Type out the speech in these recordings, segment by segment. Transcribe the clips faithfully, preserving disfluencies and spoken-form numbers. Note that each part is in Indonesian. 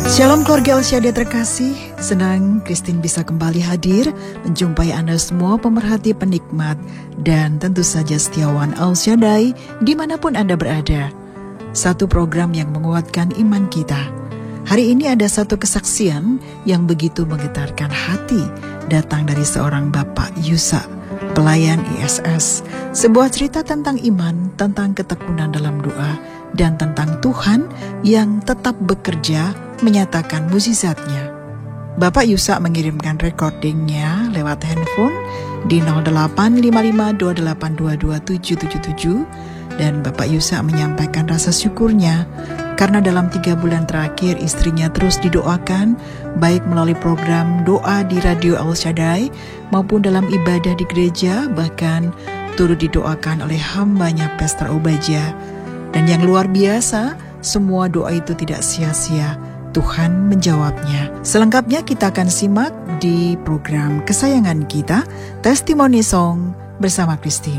Shalom keluarga El Shaddai terkasih, senang Christine bisa kembali hadir menjumpai Anda semua pemerhati, penikmat, dan tentu saja setiawan El Shaddai dimanapun Anda berada. Satu program yang menguatkan iman kita. Hari ini ada satu kesaksian yang begitu menggetarkan hati, datang dari seorang Bapak Yusa, pelayan I S S. Sebuah cerita tentang iman, tentang ketekunan dalam doa, dan tentang Tuhan yang tetap bekerja menyatakan mukjizatnya. Bapak Yusa mengirimkan recordingnya lewat handphone di nol delapan lima lima dua delapan dua dua tujuh tujuh tujuh, dan Bapak Yusa menyampaikan rasa syukurnya karena dalam tiga bulan terakhir istrinya terus didoakan baik melalui program doa di Radio El Shaddai maupun dalam ibadah di gereja, bahkan turut didoakan oleh hambanya Pastor Obaja. Dan yang luar biasa, semua doa itu tidak sia-sia. Tuhan menjawabnya. Selengkapnya kita akan simak di program kesayangan kita, Testimony Song bersama Christine.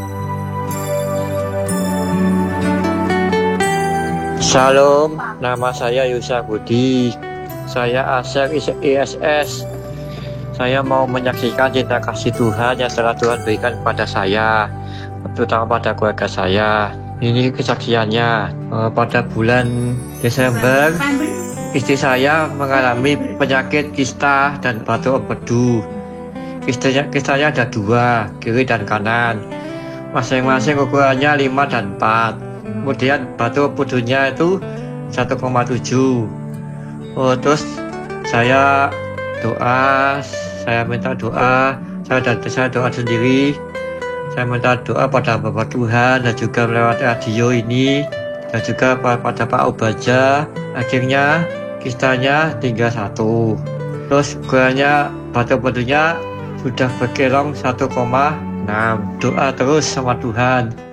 Shalom, nama saya Yusa Budi. Saya asal I S S. Saya mau menyaksikan cinta kasih Tuhan yang telah Tuhan berikan kepada saya, terutama pada keluarga saya. Ini kesaksiannya. Pada bulan Desember, istri saya mengalami penyakit kista dan batuk empedu. Kistanya, kistanya ada dua, kiri dan kanan. Masing-masing ukurannya lima dan empat. Kemudian batuk empedunya itu satu koma tujuh. Oh, terus saya doa, saya minta doa, saya dan saya doa sendiri. Saya minta doa pada Bapak Tuhan dan juga lewat radio ini dan juga pada Pak Obaja. Akhirnya kistanya tinggal satu. Terus ukurannya batuk empedunya sudah berkelong satu koma enam. Doa terus sama Tuhan.